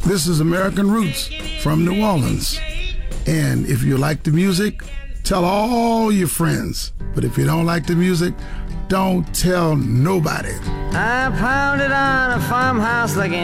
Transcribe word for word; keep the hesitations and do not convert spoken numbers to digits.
This is American Roots from New Orleans. And if you like the music, tell all your friends. But if you don't like the music, don't tell nobody. I pounded on a farmhouse like